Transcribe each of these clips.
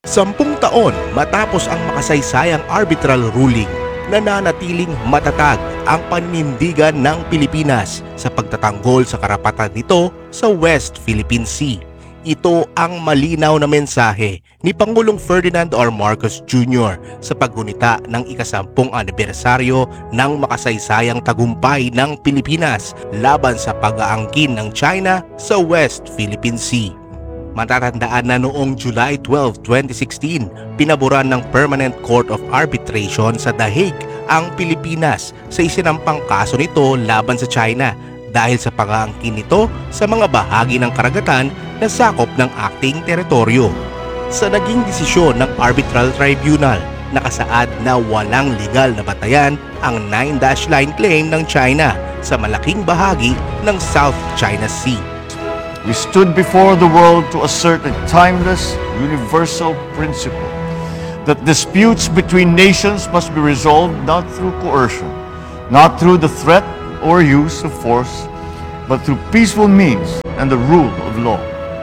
10 taon matapos ang makasaysayang arbitral ruling, nananatiling matatag ang paninindigan ng Pilipinas sa pagtatanggol sa karapatan nito sa West Philippine Sea. Ito ang malinaw na mensahe ni Pangulong Ferdinand R. Marcos Jr. sa paggunita ng ika-10 anibersaryo ng makasaysayang tagumpay ng Pilipinas laban sa pag-aangkin ng China sa West Philippine Sea. Matatandaan na noong July 12, 2016, pinaboran ng Permanent Court of Arbitration sa The Hague ang Pilipinas sa isinampang kaso nito laban sa China dahil sa pag-aangkin nito sa mga bahagi ng karagatan na sakop ng ating teritoryo. Sa naging desisyon ng Arbitral Tribunal, nakasaad na walang legal na batayan ang 9-dash line claim ng China sa malaking bahagi ng South China Sea. We stood before the world to assert a timeless, universal principle that disputes between nations must be resolved not through coercion, not through the threat or use of force, but through peaceful means and the rule of law.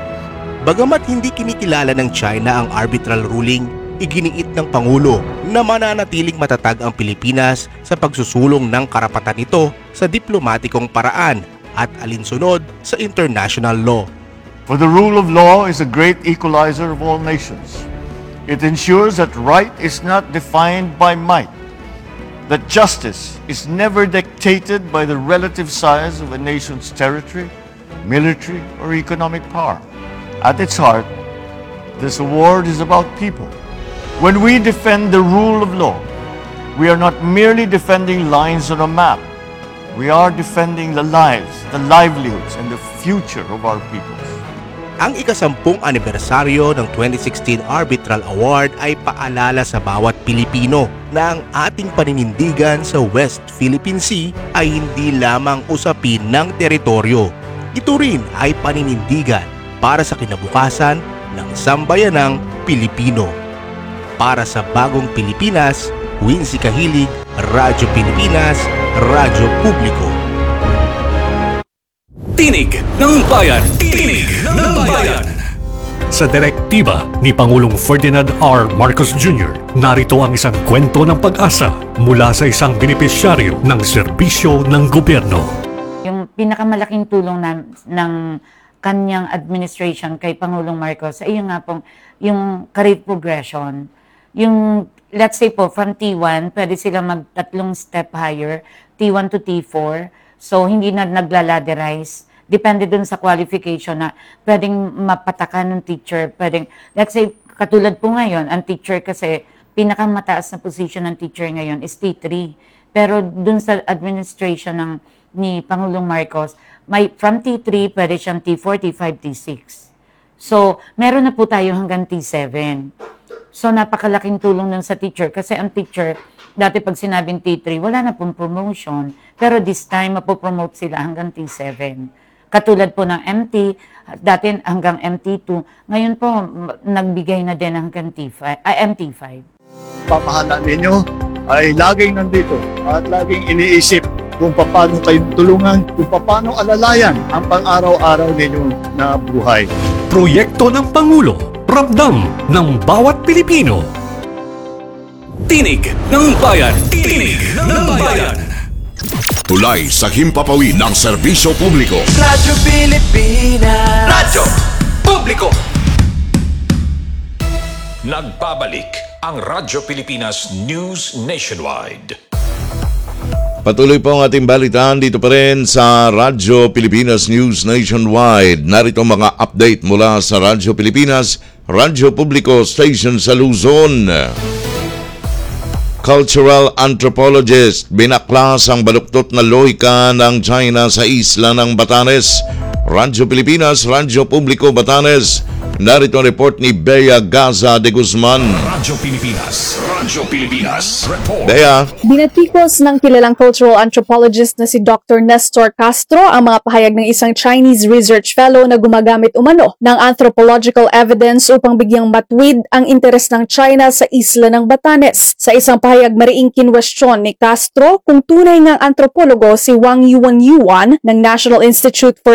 Bagamat hindi kinikilala ng China ang arbitral ruling, iginiit ng Pangulo na mananatiling matatag ang Pilipinas sa pagsusulong ng karapatan nito sa diplomatikong paraan at alinsunod sa international law. For the rule of law is a great equalizer of all nations. It ensures that right is not defined by might, that justice is never dictated by the relative size of a nation's territory, military, or economic power. At its heart, this award is about people. When we defend the rule of law, we are not merely defending lines on a map. We are defending the lives, the livelihoods, and the future of our peoples. Ang ika-10 anibersaryo ng 2016 Arbitral Award ay paalala sa bawat Pilipino na ang ating paninindigan sa West Philippine Sea ay hindi lamang usapin ng teritoryo. Ito rin ay paninindigan para sa kinabukasan ng sambayanang Pilipino. Para sa bagong Pilipinas, Wincy Kahilig, Radyo Pilipinas, Radyo Publiko. Tinig ng Bayan! Tinig ng Bayan! Sa direktiba ni Pangulong Ferdinand R. Marcos Jr., narito ang isang kwento ng pag-asa mula sa isang benepisyaryo ng serbisyo ng gobyerno. Yung pinakamalaking tulong ng kanyang administration kay Pangulong Marcos ay yung nga pong yung career progression. Yung let's say po from T1, pwede sila mag-3 step higher, T1 to T4. So hindi na naglaladerize. Depende dun sa qualification na pwedeng mapatakan ng teacher. Pwedeng, let's say, katulad po ngayon, ang teacher kasi, pinakamataas na position ng teacher ngayon is T3. Pero dun sa administration ni Pangulong Marcos, from T3, pwede siyang T4, T5, T6. So, meron na po tayo hanggang T7. So, napakalaking tulong nun sa teacher. Kasi ang teacher, dati pag sinabing T3, wala na pong promotion. Pero this time, mapopromote sila hanggang T7. Katulad po ng MT, dati hanggang MT2. Ngayon po, nagbigay na din hanggang MT5. Pamahalaan ninyo ay laging nandito at laging iniisip kung paano kayong tulungan, kung paano alalayan ang pang-araw-araw ninyo na buhay. Proyekto ng Pangulo, ramdam ng bawat Pilipino. Tinig ng Bayan! Tinig ng Bayan! Tulay sa himpapawid ng serbisyo publiko. Radyo Pilipinas. Radyo Publiko. Nagbabalik ang Radyo Pilipinas News Nationwide. Patuloy po ang ating balitaan dito pa rin sa Radyo Pilipinas News Nationwide. Narito mga update mula sa Radyo Pilipinas, Radyo Publiko Station sa Luzon. Cultural anthropologist, binaklas ang baluktot na lohika ng China sa isla ng Batanes. Radyo Pilipinas, Radyo Publiko Batanes. Narito ang report ni Bea Gaza de Guzman. Radyo Pilipinas, Radyo Pilipinas, report. Bea. Binatikos ng kilalang cultural anthropologist na si Dr. Nestor Castro ang mga pahayag ng isang Chinese research fellow na gumagamit umano ng anthropological evidence upang bigyang matwid ang interes ng China sa isla ng Batanes. Sa isang pahayag, mariing kinwestiyon ni Castro kung tunay ngang antropologo si Wang Yuan ng National Institute for South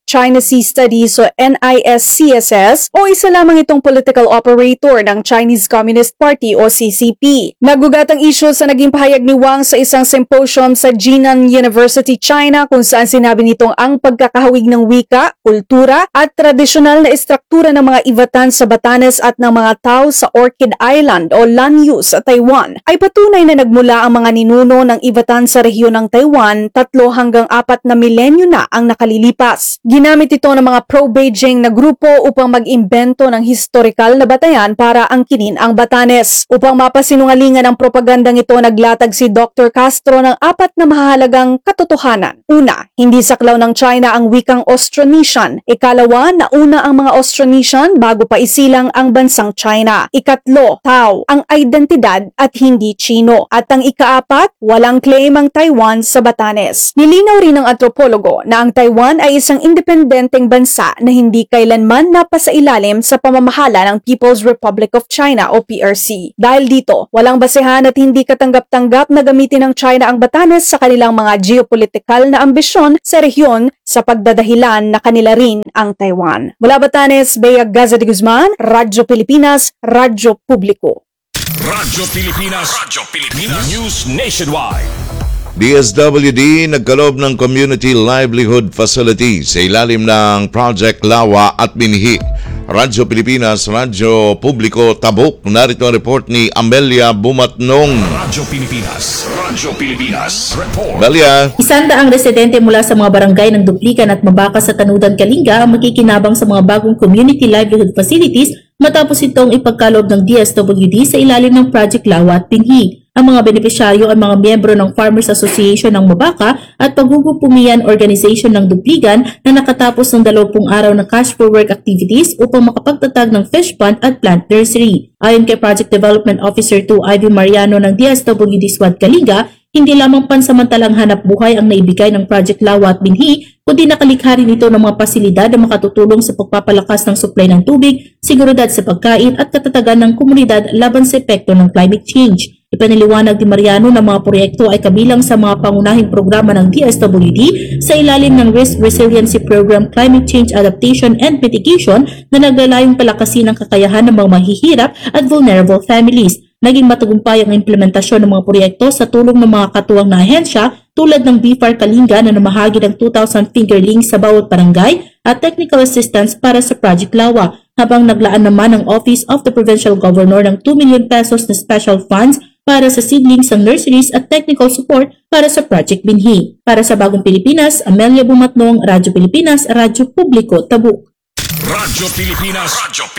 China Sea Studies o NISCSS o isa lamang itong political operator ng Chinese Communist Party o CCP. Nagugat ang issue sa naging pahayag ni Wang sa isang symposium sa Jinan University, China kung saan sinabi nitong ang pagkakahawig ng wika, kultura at tradisyonal na istruktura ng mga Ivatan sa Batanes at ng mga Tao sa Orchid Island o Lanyu sa Taiwan ay patunay na nagmula ang mga ninuno ng Ivatan sa rehiyon ng Taiwan 3 hanggang 4 na milenyo na ang nakalilipas. Ginamit ito ng mga pro-Beijing na grupo upang mag-imbento ng historikal na batayan para angkinin ang Batanes. Upang mapasinungalingan ang propagandang ito, naglatag si Dr. Castro ng 4 na mahalagang katotohanan. Una, hindi saklaw ng China ang wikang Austronesian. Ikalawa, nauna ang mga Austronesian bago pa isilang ang bansang China. Ikatlo, Tao ang identidad at hindi Chino. At ang ikaapat, walang claim ang Taiwan sa Batanes. Nilinaw rin ng antropologo na ang Taiwan ay isang independenteng bansa na hindi kailanman napasailalim sa pamamahala ng People's Republic of China o PRC. Dahil dito, walang basehan at hindi katanggap-tanggap na gamitin ng China ang Batanes sa kanilang mga geopolitikal na ambisyon sa rehiyon sa pagdadahilan na kanila rin ang Taiwan. Mula Batanes, Bea Gaza de Guzman, Radyo Pilipinas, Radyo Publiko. Radyo Pilipinas. News Nationwide. DSWD nagkaloob ng Community Livelihood Facility sa ilalim ng Project Lawa at Binhi. Radyo Pilipinas, Radyo Publiko, Tabuk. Narito ang report ni Amelia Bumatnong. Radyo Pilipinas. Report. Amelia. 100 residente mula sa mga barangay ng Duplican at Mabaka sa Tanudan, Kalinga ang makikinabang sa mga bagong community livelihood facilities matapos itong ipagkaloob ng DSWD sa ilalim ng Project Lawa at Binhi. Ang mga benepisyaryo ay mga miyembro ng Farmers Association ng Mabaka at Paggugupumian Organization ng Dupligan na nakatapos ng 20 araw na cash for work activities upang makapagtatag ng fish pond at plant nursery. Ayon kay Project Development Officer 2 Ivy Mariano ng DSWD SWAT Kalinga, hindi lamang pansamantalang hanap buhay ang naibigay ng Project Lawa at Binhi, kundi nakalikha rin ito ng mga pasilidad na makatutulong sa pagpapalakas ng supply ng tubig, seguridad sa pagkain at katatagan ng komunidad laban sa epekto ng climate change. Ipinaliwanag ni Mariano na mga proyekto ay kabilang sa mga pangunahing programa ng DSWD sa ilalim ng Risk Resiliency Program Climate Change Adaptation and Mitigation na naglalayong palakasin ang kakayahan ng mga mahihirap at vulnerable families. Naging matagumpay ang implementasyon ng mga proyekto sa tulong ng mga katuwang na ahensya tulad ng BFAR Kalinga na namahagi ng 2,000 fingerlings sa bawat barangay at technical assistance para sa Project Lawa, habang naglaan naman ang Office of the Provincial Governor ng 2 million pesos na special funds para sa seedlings ng nurseries at technical support para sa Project Binhi. Para sa Bagong Pilipinas, Amelia Bumatnong, Radyo Pilipinas, Radyo Publiko, Tabuk. Radyo Pilipinas.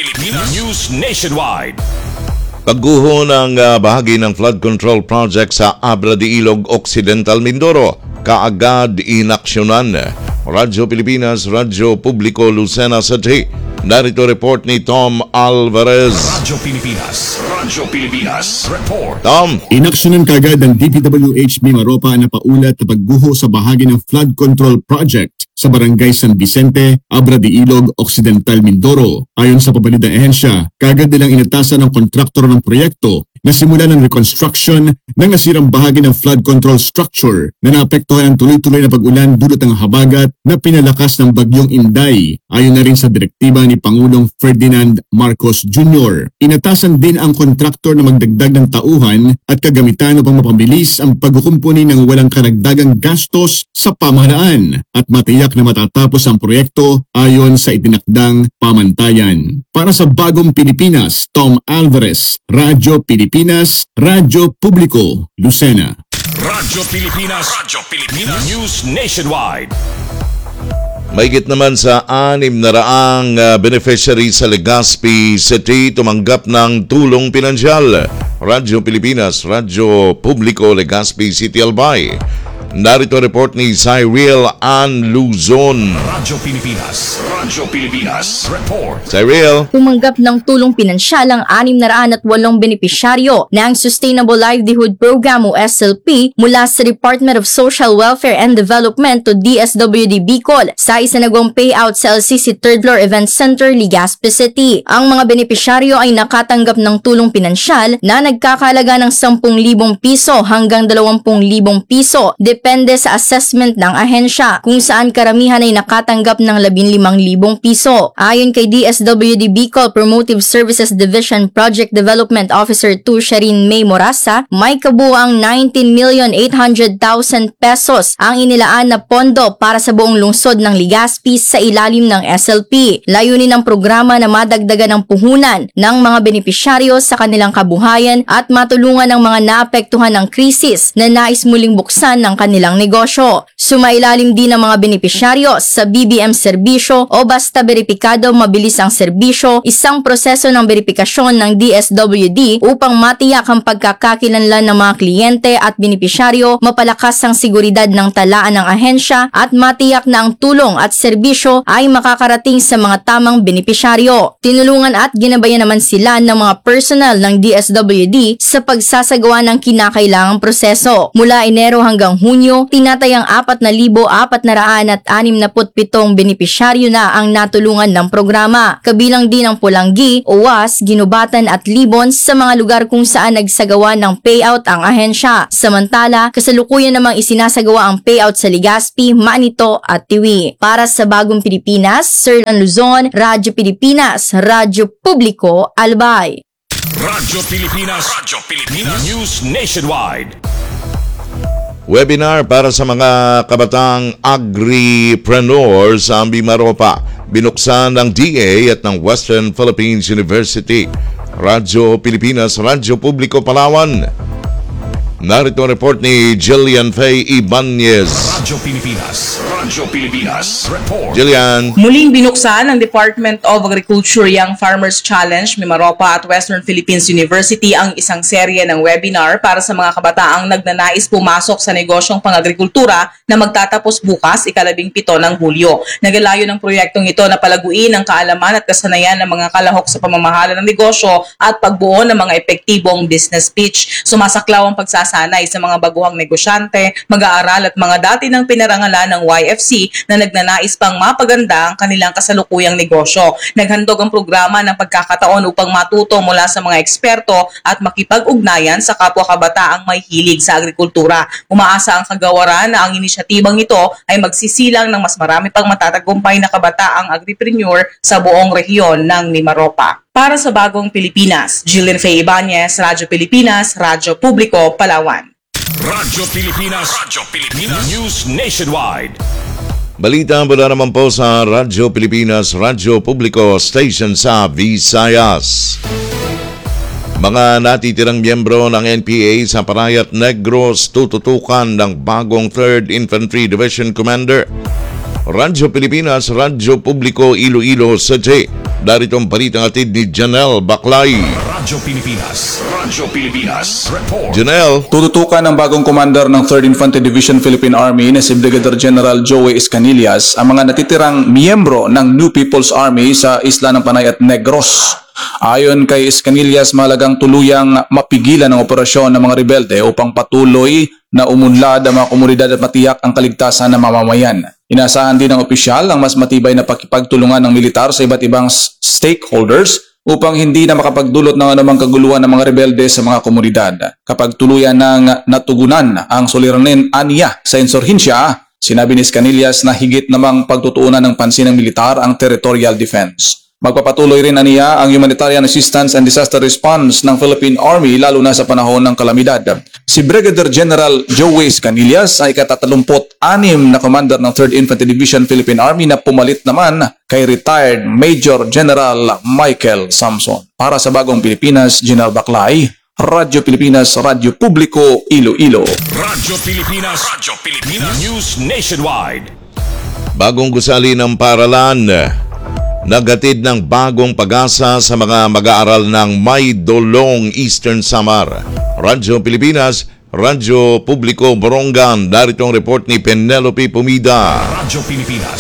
News Nationwide. Pagguho ng bahagi ng flood control project sa Abra de Ilog Occidental, Mindoro, kaagad inaksyonan. Radyo Pilipinas, Radyo Publiko, Lucena City. Narito report ni Tom Alvarez. Radyo Pilipinas. Report. Tom. Inaksyonan kagad ng DPWH Mimaropa na paulat na pagguho sa bahagi ng flood control project sa Barangay San Vicente, Abra de Ilog, Occidental, Mindoro. Ayon sa pabalid ng ehensya, kagad nilang inatasan ng kontraktor ng proyekto na simula ng reconstruction ng nasirang bahagi ng flood control structure na naapektuhan ng tuloy-tuloy na pag-ulan dulot ng habagat na pinalakas ng bagyong Inday. Ayon na rin sa direktiba ni Pangulong Ferdinand Marcos Jr. Inatasan din ang kontraktor na magdagdag ng tauhan at kagamitan upang mapabilis ang pagkukumpuni ng walang karagdagang gastos sa pamahalaan at matiyak na matatapos ang proyekto ayon sa itinakdang pamantayan. Para sa Bagong Pilipinas, Tom Alvarez, Radyo Pilipinas, Radyo Publiko, Lucena. Radyo Pilipinas. News Nationwide. Mahigit naman sa 600 beneficiary sa Legazpi City tumanggap ng tulong pinansyal. Radyo Pilipinas, Radyo Publiko, Legazpi City, Albay. Narito report ni Cyril Ann Luzon. Radyo Pilipinas. Report. Cyril. Tumanggap ng tulong pinansyal ang 608 benepisyaryo ng Sustainable Livelihood Program o SLP mula sa Department of Social Welfare and Development to DSWD Bicol sa isanagawang payout sa LCC 3rd Floor Event Center, Legazpi City. Ang mga benepisyaryo ay nakatanggap ng tulong pinansyal na nagkakahalaga ng 10,000 piso hanggang 20,000 piso depende sa assessment ng ahensya, kung saan karamihan ay nakatanggap ng 15,000 piso. Ayon kay DSWD Bicol Promotive Services Division Project Development Officer 2 Sherin May Morasa, may kabuang 19,800,000 pesos ang inilaan na pondo para sa buong lungsod ng Legazpi sa ilalim ng SLP. Layunin ng programa na madagdagan ang puhunan ng mga benepisyaryo sa kanilang kabuhayan at matulungan ang mga naapektuhan ng krisis na nais muling buksan ng kanilang negosyo. Sumailalim din ang mga benepisyaryo sa BBM serbisyo o basta beripikado mabilis ang serbisyo, isang proseso ng beripikasyon ng DSWD upang matiyak ang pagkakakilanlan ng mga kliyente at benepisyaryo, mapalakas ang seguridad ng talaan ng ahensya at matiyak na ang tulong at serbisyo ay makakarating sa mga tamang benepisyaryo. Tinulungan at ginabayan naman sila ng mga personnel ng DSWD sa pagsasagawa ng kinakailangang proseso. Mula Enero hanggang Hunyo, tinatayang 4,467 benepisyaryo na ang natulungan ng programa. Kabilang din ang Pulanggi, Uwas, Ginubatan at Libon sa mga lugar kung saan nagsagawa ng payout ang ahensya. Samantala, kasalukuyan namang isinasagawa ang payout sa Legazpi, Manito at Tiwi. Para sa Bagong Pilipinas, Serlan Luzon, Radyo Pilipinas, Radyo Publiko, Albay. Radyo Pilipinas. News Nationwide. Webinar para sa mga kabatang agripreneurs sa Mimaropa. Binuksan ng DA at ng Western Philippines University. Radyo Pilipinas, Radyo Publiko, Palawan. Narito ang report ni Jillian Faye Ibanez. Radyo Pilipinas. Report. Jillian. Muling binuksan ng Department of Agriculture Young Farmers Challenge, Mimaropa at Western Philippines University ang isang serye ng webinar para sa mga kabataang nagnanais pumasok sa negosyong pang-agrikultura na magtatapos bukas, 17 ng Hulyo. Nagalayo ng proyektong ito na palaguin ang kaalaman at kasanayan ng mga kalahok sa pamamahala ng negosyo at pagbuo ng mga epektibong business pitch. Sumasaklaw ang pagsasanay sa mga baguhang negosyante, mag-aaral at mga dati ng pinarangalan ng YFC na nagnanais pang mapaganda ang kanilang kasalukuyang negosyo. Naghandog ang programa ng pagkakataon upang matuto mula sa mga eksperto at makipag-ugnayan sa kapwa kabataang may hilig sa agrikultura. Umaasa ang kagawaran na ang inisyatibang ito ay magsisilang ng mas marami pang matatagumpay na kabataang agripreneur sa buong rehiyon ng Mimaropa. Para sa Bagong Pilipinas, Jillian Faye Ibanez, Radyo Pilipinas, Radyo Publiko, Palawan. Radyo Pilipinas. News Nationwide. Balita mula naman po sa Radyo Pilipinas, Radyo Publiko Station sa Visayas. Mga natitirang miyembro ng NPA sa Parayat Negros tututukan ng bagong 3rd Infantry Division Commander. Radyo Pilipinas, Radyo Publiko, Iloilo City. Darito ang balitang atid ni Janelle Baclay. Radyo Pilipinas. Report. Janelle. Tututukan ng bagong commander ng 3rd Infantry Division Philippine Army na si Brigadier General Joey Escanillas ang mga natitirang miyembro ng New People's Army sa Isla ng Panay at Negros. Ayon kay Escanillas, mahalagang tuluyang mapigilan ang operasyon ng mga rebelde upang patuloy na umunlad ang mga komunidad at matiyak ang kaligtasan ng mamamayan. Inasahan din ng opisyal ang mas matibay na pakipagtulungan ng militar sa iba't ibang stakeholders upang hindi na makapagdulot ng anumang kaguluhan ng mga rebelde sa mga komunidad. Kapag tuluyan ng natugunan ang suliranin aniya sa insurhensya, sinabi ni Escanillas na higit namang pagtutuunan ng pansin ng militar ang territorial defense. Magpapatuloy rin aniya ang humanitarian assistance and disaster response ng Philippine Army lalo na sa panahon ng kalamidad. Si Brigadier General Joey Escanillas ay ika-36 na commander ng 3rd Infantry Division Philippine Army na pumalit naman kay retired Major General Michael Samson. Para sa Bagong Pilipinas, Janelle Baclay, Radyo Pilipinas, Radyo Publiko, Iloilo. Radyo Pilipinas. News Nationwide. Bagong gusali ng paaralan. Naghatid ng bagong pag-asa sa mga mag-aaral ng May Dolong Eastern Samar. Radyo Pilipinas, Radyo Publiko, Borongan. Darito ang report ni Penelope Pumida. Radyo Pilipinas.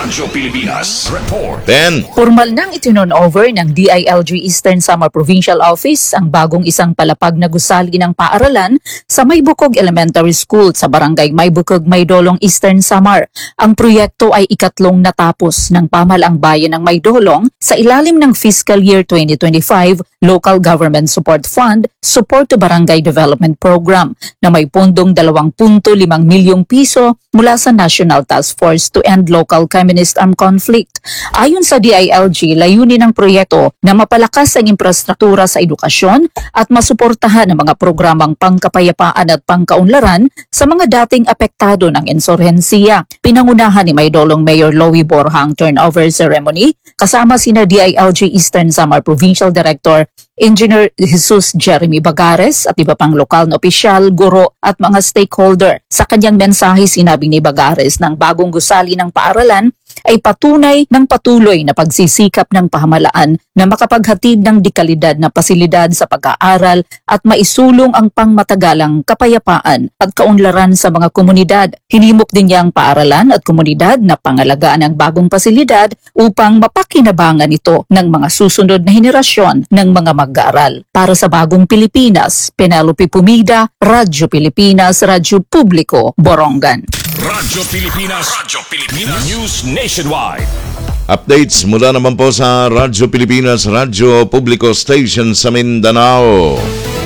Radyo Pilipinas. Report. 10. Formal nang itinon-over ng DILG Eastern Samar Provincial Office ang bagong isang palapag na gusali ng paaralan sa Maybukog Elementary School sa Barangay Maybukog, Maydolong, Eastern Samar. Ang proyekto ay ikatlong natapos ng pamahalaang bayan ng Maydolong sa ilalim ng Fiscal Year 2025 Local Government Support Fund Support to Barangay Development Program na may pondong 2.5 milyong piso mula sa National Task Force to End Local Communist Armed Conflict. Ayon sa DILG, layunin ng proyekto na mapalakas ang infrastruktura sa edukasyon at masuportahan ang mga programang pangkapayapaan at pangkaunlaran sa mga dating apektado ng insurhensiya. Pinangunahan ni Maydolong Mayor Loie Borja ang turnover ceremony kasama sina DILG Eastern Samar Provincial Director Engineer Jesus Jeremy Bagares at iba pang lokal na opisyal, guro at mga stakeholder. Sa kanyang mensahe, sinabi ni Bagares ng bagong gusali ng paaralan ay patunay ng patuloy na pagsisikap ng pamahalaan na makapaghatid ng dekalidad na pasilidad sa pag-aaral at maisulong ang pangmatagalang kapayapaan at kaunlaran sa mga komunidad. Hinimok din niya ang paaralan at komunidad na pangalagaan ang bagong pasilidad upang mapakinabangan ito ng mga susunod na henerasyon ng mga mag-aaral. Para sa Bagong Pilipinas, Penelope Pumida, Radyo Pilipinas, Radyo Publiko, Borongan. Radyo Pilipinas. Radyo Pilipinas. News Nationwide. Updates mula naman po sa Radyo Pilipinas, Radyo Publiko Station sa Mindanao.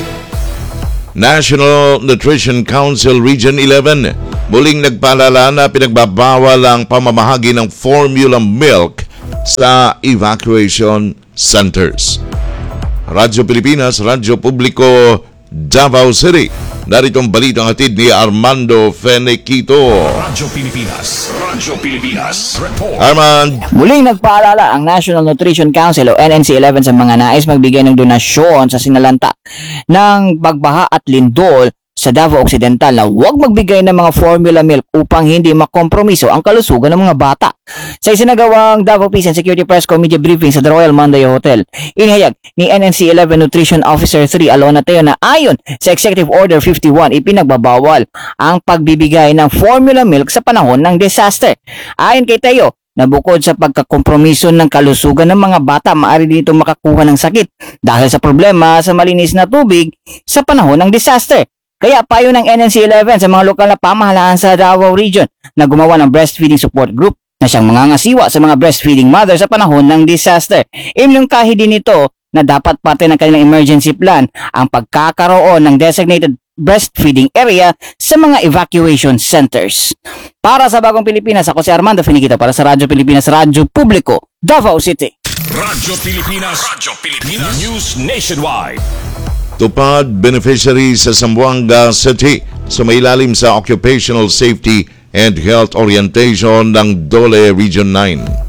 National Nutrition Council Region 11 muling nagpaalala na pinagbabawal ang pamamahagi ng formula milk sa evacuation centers. Radyo Pilipinas, Radyo Publiko, Davao City. Narito ang balitang hatid ni Armando Fenequito. Radyo Pilipinas. Radyo Pilipinas. Report. Armand. Muling nagpaalala ang National Nutrition Council o NNC-11 sa mga nais magbigay ng donasyon sa sinalanta ng bagbaha at lindol sa Davao Occidental na huwag magbigay ng mga formula milk upang hindi makompromiso ang kalusugan ng mga bata. Sa isinagawang Davao Peace and Security Press Co Media Briefing sa The Royal Mandayo Hotel, inihayag ni NNC-11 Nutrition Officer 3 Alona Teo na ayon sa Executive Order 51, ipinagbabawal ang pagbibigay ng formula milk sa panahon ng disaster. Ayon kay Teo, na bukod sa pagkakompromiso ng kalusugan ng mga bata, maaari dito makakuha ng sakit dahil sa problema sa malinis na tubig sa panahon ng disaster. Kaya payo ng NNC-11 sa mga lokal na pamahalaan sa Davao Region na gumawa ng breastfeeding support group na siyang mangangasiwa sa mga breastfeeding mother sa panahon ng disaster. Imlungkahi din ito na dapat parte ng kanilang emergency plan ang pagkakaroon ng designated breastfeeding area sa mga evacuation centers. Para sa Bagong Pilipinas, ako si Armando Fenequito para sa Radyo Pilipinas, Radyo Publiko, Davao City. Radyo Pilipinas. Radyo Pilipinas. News Nationwide. Tupad beneficiary sa Zamboanga City sa mailalim sa Occupational Safety and Health Orientation ng Dole Region 9.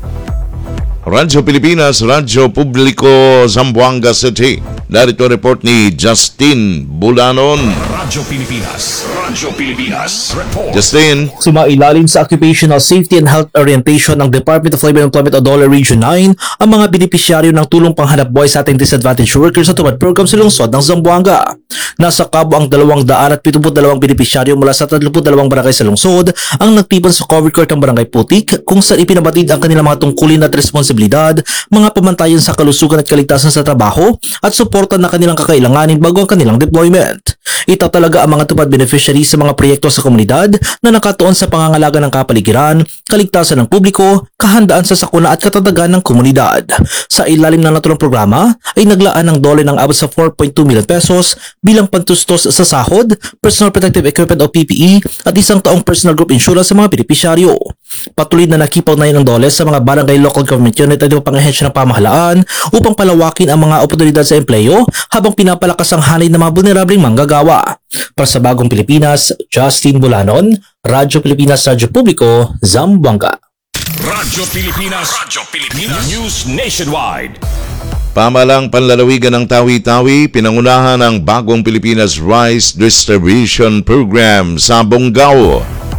Radyo Pilipinas, Radyo Publiko, Zamboanga City. Narito report ni Justin Bulanon. Radyo Pilipinas. Radyo Pilipinas. Report. Justin. Sumailalim sa Occupational Safety and Health Orientation ng Department of Labor and Employment o Dole Region 9 ang mga benepisyaryo ng tulong panghanap buhay sa ating disadvantaged workers sa tupad program sa lungsod ng Zamboanga. Nasa kabo ang 272 benepisyaryo mula sa 32 barangay sa lungsod ang nagtipon sa covered court ng Barangay Putik kung saan ipinabatid ang kanilang mga tungkulin at responsibilidad, mga pamantayan sa kalusugan at kaligtasan sa trabaho at suporta na kanilang kakailanganin bago ang kanilang deployment. Itatalaga ang mga tupad beneficiaries sa mga proyekto sa komunidad na nakatuon sa pangangalaga ng kapaligiran, kaligtasan ng publiko, kahandaan sa sakuna at katatagan ng komunidad. Sa ilalim ng naturang programa ay naglaan ng Dole ng abot sa 4.2 million pesos bilang pantustos sa sahod, personal protective equipment o PPE at isang taong personal group insurance sa mga benepisyaryo. Patuloy na nakipaw na ng Dole sa mga barangay local government unit at iba pang ahensya ng pamahalaan upang palawakin ang mga oportunidad sa empleyo habang pinapalakas ang hanay ng mga vulnerableng manggagawa. Para sa Bagong Pilipinas, Justin Bulanon, Radyo Pilipinas, Radyo Publiko, Zamboanga. Radyo Pilipinas. Radyo Pilipinas. News Nationwide. Pamalang panlalawigan ng Tawi-Tawi, pinangunahan ng Bagong Pilipinas Rice Distribution Program sa Bonggao.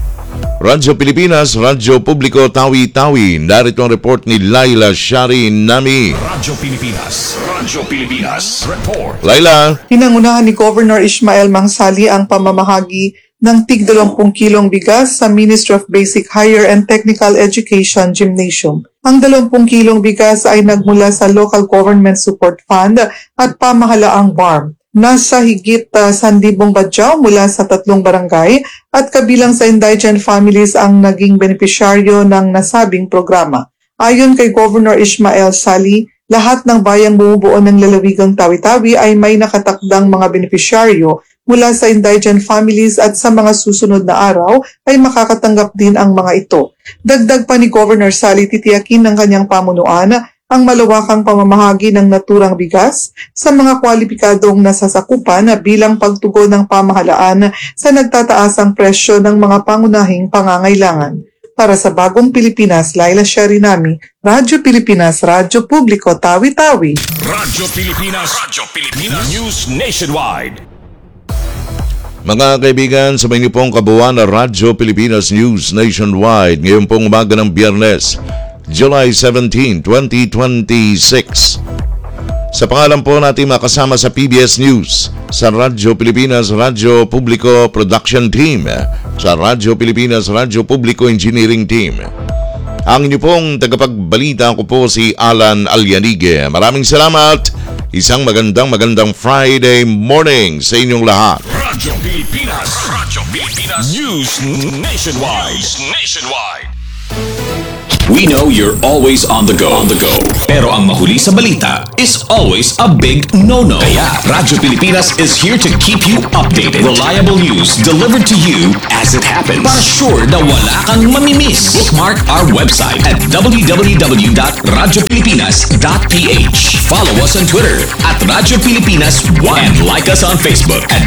Radyo Pilipinas, Radyo Publiko, Tawi-Tawi. Narito ang report ni Laila Shari Nami. Radyo Pilipinas. Radyo Pilipinas. Report. Laila. Pinangunahan ni Governor Ishmael Mangsali ang pamamahagi ng tig 20 kilong bigas sa Ministry of Basic Higher and Technical Education Gymnasium. Ang 20 kilong bigas ay nagmula sa Local Government Support Fund at pamahalaang BARM. Nasa higit 1,000 badyaw mula sa 3 barangay at kabilang sa indigent families ang naging benepisyaryo ng nasabing programa. Ayon kay Governor Ismael Sali, lahat ng bayang bumubuo ng lalawigang Tawi-Tawi ay may nakatakdang mga benepisyaryo mula sa indigent families at sa mga susunod na araw ay makakatanggap din ang mga ito. Dagdag pa ni Governor Sali, titiyakin ng kanyang pamunuan ang malawakang pamamahagi ng naturang bigas sa mga kwalipikadong nasasakupan bilang pagtugon ng pamahalaan sa nagtataasang presyo ng mga pangunahing pangangailangan. Para sa Bagong Pilipinas, Laila Sharinami, Radyo Pilipinas, Radyo Publiko, Tawi-Tawi. Radyo Pilipinas, News Nationwide. Mga kaibigan, sa inyo pong kabuuan na Radyo Pilipinas News Nationwide ngayon pong umaga ng Biyernes, July 17, 2026. Sa pangalan po natin makasama sa PBS News, sa Radyo Pilipinas Radyo Publiko Production Team, sa Radyo Pilipinas Radyo Publiko Engineering Team. Ang inyo pong tagapagbalita ko po si Alan Alyanige. Maraming salamat. Isang magandang Friday morning sa inyong lahat. Radyo Pilipinas, News Nationwide. We know you're always on the go. Pero ang mahuli sa balita is always a big no-no. Kaya Radyo Pilipinas is here to keep you updated. Reliable news delivered to you as it happens. Para sure na wala kang mamimiss. Bookmark our website at www.radiopilipinas.ph. Follow us on Twitter at Radyo Pilipinas 1 and like us on Facebook at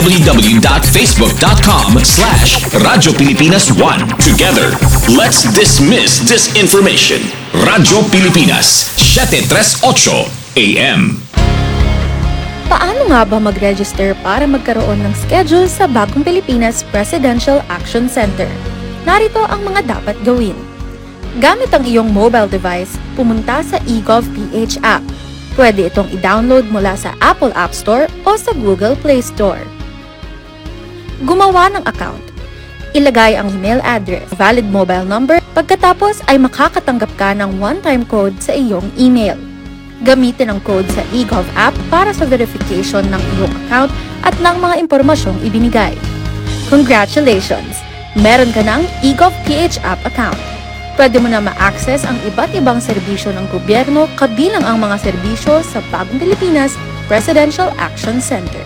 www.facebook.com/Radyo Pilipinas 1. Together, let's dismiss disinformation. Radyo Pilipinas, 738 AM. Paano nga ba mag-register para magkaroon ng schedule sa Bagong Pilipinas Presidential Action Center? Narito ang mga dapat gawin. Gamit ang iyong mobile device, pumunta sa eGov.ph app. Pwede itong i-download mula sa Apple App Store o sa Google Play Store. Gumawa ng account. Ilagay ang email address, valid mobile number, pagkatapos ay makakatanggap ka ng one-time code sa iyong email. Gamitin ang code sa eGov app para sa verification ng iyong account at ng mga impormasyong ibinigay. Congratulations! Meron ka ng eGov.ph app account. Pwede mo na ma-access ang iba't ibang serbisyo ng gobyerno kabilang ang mga serbisyo sa Bagong Pilipinas Presidential Action Center.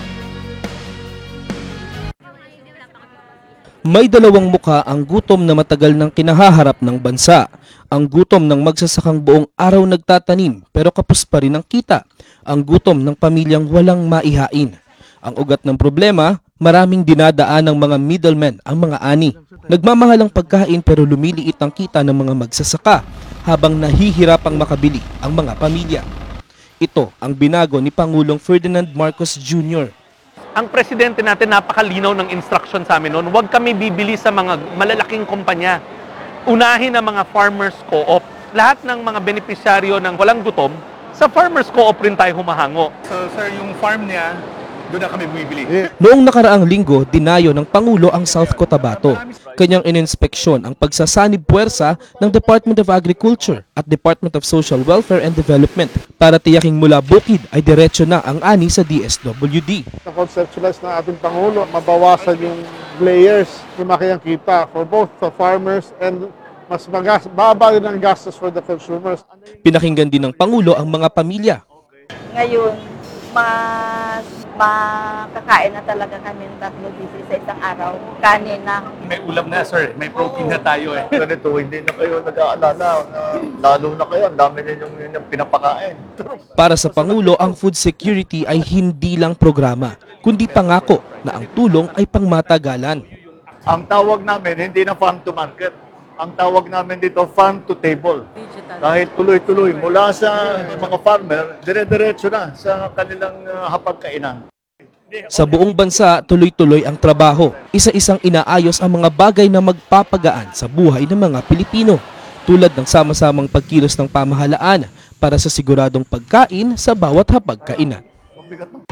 May dalawang muka ang gutom na matagal nang kinahaharap ng bansa. Ang gutom ng magsasakang buong araw nagtatanim pero kapos pa rin ang kita. Ang gutom ng pamilyang walang maihain. Ang ugat ng problema, maraming dinadaan ng mga middlemen ang mga ani. Nagmamahal ang pagkain pero lumiliit ang kita ng mga magsasaka habang nahihirapang makabili ang mga pamilya. Ito ang binago ni Pangulong Ferdinand Marcos Jr. Ang presidente natin napakalinaw ng instruction sa amin noon, huwag kami bibili sa mga malalaking kumpanya. Unahin ang mga farmers co-op. Lahat ng mga benepisyaryo ng walang gutom, sa farmers co-op rin tayo humahango. So sir, yung farm niya, doon na kami bumibili. Noong nakaraang linggo, dinayo ng Pangulo ang South Cotabato. Kanyang ininspeksyon ang pagsasanib puwersa ng Department of Agriculture at Department of Social Welfare and Development para tiyaking mula bukid ay diretso na ang ani sa DSWD. Na-conceptualize ng ating Pangulo, mabawasan yung layers, lumaki ang kita for both the farmers and mas baba din ang gastos for the consumers. Pinakinggan din ng Pangulo ang mga pamilya. Ngayon, mas makakain na talaga kami ng 3 beses sa isang araw. Kanin na. May ulam na sir, may protein na tayo eh. Ganito, hindi na kayo nag-aalala na lalo na kayo, ang dami na yung pinapakain. Para sa Pangulo, ang food security ay hindi lang programa, kundi pangako na ang tulong ay pangmatagalan. Ang tawag namin, hindi na farm to market. Ang tawag namin dito, farm to table. Dahil tuloy-tuloy, mula sa mga farmer, dire-diretso na sa kanilang hapagkainan. Sa buong bansa, tuloy-tuloy ang trabaho. Isa-isang inaayos ang mga bagay na magpapagaan sa buhay ng mga Pilipino, tulad ng sama-samang pagkilos ng pamahalaan para sa siguradong pagkain sa bawat hapagkainan.